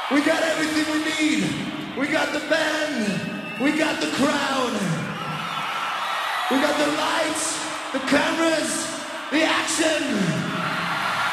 We got everything we need. We got the band. We got the crowd. We got the lights, the cameras, the action.